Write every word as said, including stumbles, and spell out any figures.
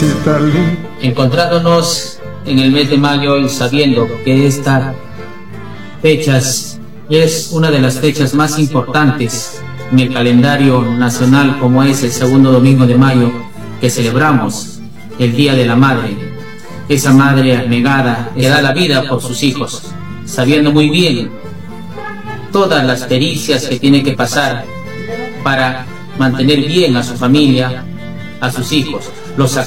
cosita linda. Encontrándonos en el mes de mayo y sabiendo que esta fecha es una de las fechas más importantes en el calendario nacional, como es el segundo domingo de mayo, que celebramos el Día de la Madre, esa madre abnegada que da la vida por sus hijos, sabiendo muy bien todas las pericias que tiene que pasar para mantener bien a su familia, a sus hijos, los